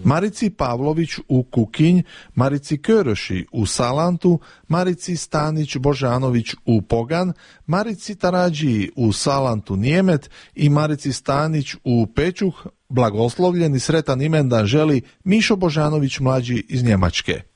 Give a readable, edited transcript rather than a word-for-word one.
Marici Pavlović u Kukinj, Marici Köroši u Salantu, Marici Stanić Božanović u Pogan, Marici Tarađiji u Salantu Nijemet i Marici Stanić u Pečuh blagoslovljen i sretan imendan želi Mišo Božanović mlađi iz Njemačke.